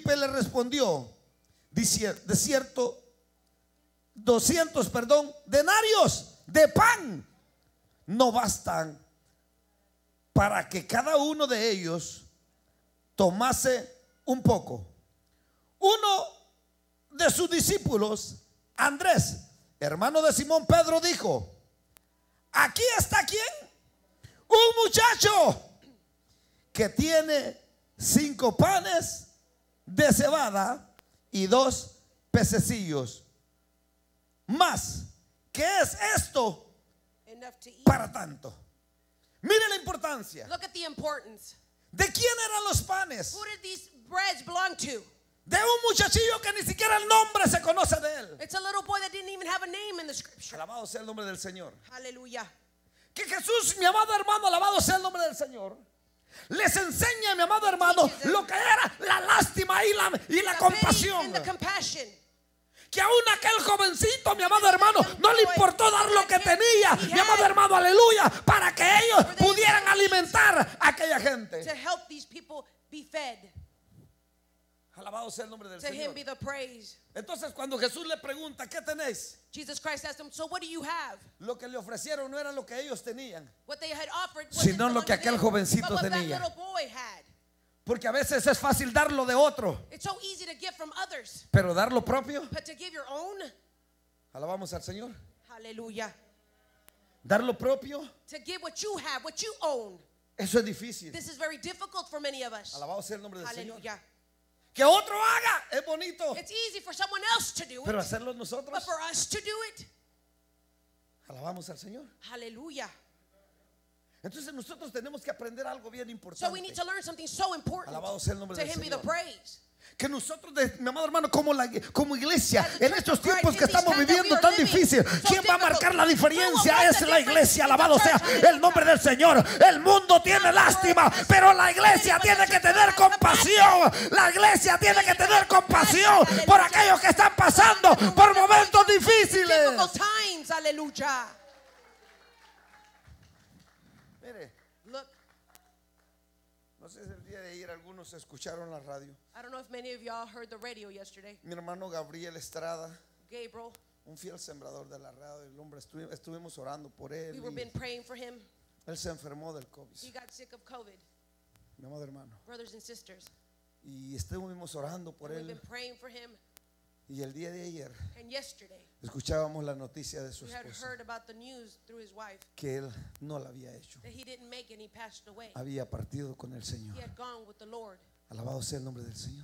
príncipe le respondió, de cierto, 200 denarios de pan no bastan para que cada uno de ellos tomase un poco. Uno de sus discípulos, Andrés, hermano de Simón Pedro, dijo: aquí está ¿quién? Un muchacho que tiene 5 panes de cebada y 2 pececillos. Más, ¿qué es esto para tanto? Mire la importancia. Look at the importance. ¿De quién eran los panes? Who did these breads belong to? De un muchachillo que ni siquiera el nombre se conoce de él. It's a little boy that didn't even have a name in the scripture. Alabado sea el nombre del Señor. Hallelujah. Que Jesús, mi amado hermano, alabado sea el nombre del Señor, les enseña, mi amado hermano, lo que era la lástima y la compasión. Que aún aquel jovencito, mi amado hermano, no le importó dar lo que tenía, mi amado hermano, aleluya, para que ellos pudieran alimentar a aquella gente. To help these people be fed. Alabado sea el nombre del To him Señor. be the praise. Entonces cuando Jesús le pregunta, ¿qué tenéis? Jesus Christ asked them, so what do you have? Lo que le ofrecieron no era lo que ellos tenían, What they had offered sino lo que aquel jovencito but what tenía. that little boy had. Porque a veces es fácil dar lo de otro, It's so easy to give from others, pero dar lo propio, but to give your own. alabamos al Señor. Hallelujah. Dar lo propio, To give what you have, what you own. eso es difícil. This is very difficult for many of us. Alabado sea el nombre del Señor. Hallelujah. Que otro haga es bonito, It's easy for someone else to do pero it, hacerlo but nosotros, for us to do it. alabamos al Señor. Hallelujah. Entonces nosotros tenemos que aprender algo bien So we need importante. to learn something so important. Alabado sea el nombre To del him be the Señor. praise. Que nosotros, mi amado hermano, como iglesia, As a en church estos of Christ, tiempos que in these estamos times that we viviendo are tan living difícil, so ¿quién va a difficult? marcar la Who will diferencia? make Es the la difference? iglesia, It's the alabado sea church. el nombre del Señor. El mundo tiene lástima, pero la iglesia tiene que tener compasión. La iglesia tiene que tener compasión por aquellos que están pasando por momentos difíciles. Difficult times. Hallelujah. Mire, Look, no sé si el día de ayer algunos escucharon la radio. I don't know if many of y'all heard the radio yesterday. Mi hermano Gabriel Estrada, Gabriel, un fiel sembrador de la radio, el hombre, estuvimos orando por él. we were been praying for him. Él se enfermó del He COVID, got sick of COVID. mi amado hermano. Brothers and sisters, Y estuvimos orando por we've been él. praying for him. Y el día de ayer And yesterday, escuchábamos la noticia de su we had esposa, heard about the news through his wife que él no la había hecho. that he didn't make and he passed away. Había partido con el Señor. He had gone with the Lord. Alabado sea el nombre del Señor.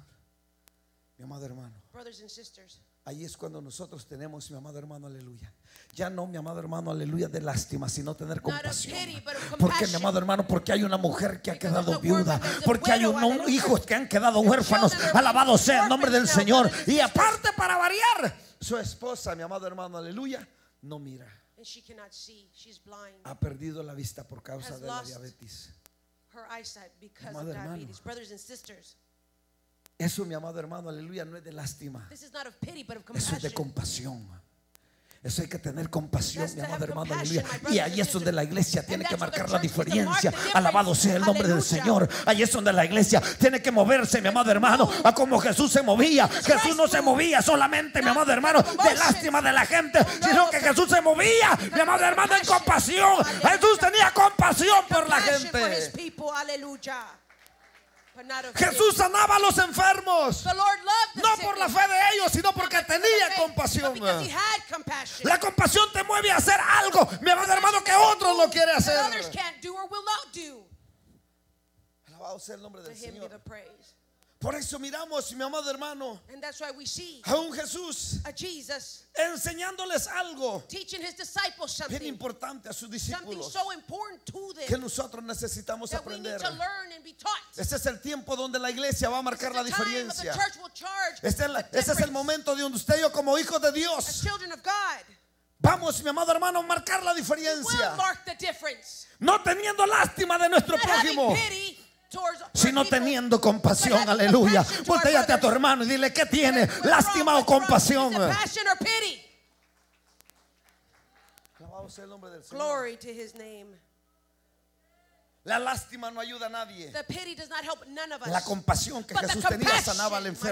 Mi amado hermano, Brothers and sisters, ahí es cuando nosotros tenemos, mi amado hermano, aleluya. Ya no, mi amado hermano, aleluya, de lástima, sino tener not of compasión. pity, but of Porque, mi compassion. amado hermano, porque hay una mujer que ha Because quedado there's a viuda, woman that's a porque hay widow, unos hallelujah. hijos que han quedado huérfanos. children are Alabado sea el nombre del orphans now, Señor. brothers and Y sisters. aparte, para variar, su esposa, mi amado hermano, aleluya, no mira. and she cannot see. She's blind. Ha perdido la vista por causa Has de la lost diabetes. Her eyesight because Amado of hermano. diabetes. Brothers and sisters, Eso, mi amado hermano, aleluya, no es de lástima. this is not of pity, but of Eso es de compassion. compasión. Eso hay que tener compasión, That's mi to amado have hermano, compassion, aleluya. my brothers Y and ahí es donde la iglesia sisters. tiene And que that's where the marcar la church needs to mark diferencia. the difference. Alabado sea el nombre del Hallelujah. Señor. Ahí es donde la iglesia tiene que moverse, mi amado hermano, a como Jesús se movía. Jesús no se movía solamente, mi amado hermano, de lástima de la gente, sino que Jesús se movía, mi amado hermano, en compasión. Jesús tenía compasión por la Compassion for his gente. people. Hallelujah. But not of Jesús pity. sanaba a los enfermos, The Lord loved the no sick, por la fe de ellos, sino porque not because of tenía faith, compasión. but because he had compassion. La compasión te mueve a hacer algo, mi amado hermano, que otros no quiere that hacer. others can't do or will not do. Alabado sea el nombre To del him be Señor. the praise. Por eso miramos, mi amado hermano, And that's why we see a un Jesús a Jesus enseñándoles algo teaching his disciples bien something importante a sus something discípulos so important to que them nosotros necesitamos that we need aprender. to learn and be taught. Este es el tiempo donde la iglesia va a marcar la This is the time that the diferencia. church will charge Este es el difference. momento de donde usted y yo, como hijos de As Dios, children of God, vamos, mi amado hermano, a marcar la will diferencia. mark the difference. No teniendo lástima de nuestro Not having prójimo, pity towards our sino people, teniendo compasión. but having Aleluya. compassion to our Voltéate a tu brothers. hermano y dile, ¿qué tiene? What's ¿Lástima wrong? o What's wrong? compasión? Is it passion or pity? Alabado sea el nombre del Señor. Glory to his name. La lástima no ayuda a nadie. The pity does not help none of us. La compasión que But the Jesús tenía compassion, sanaba al my enfermo.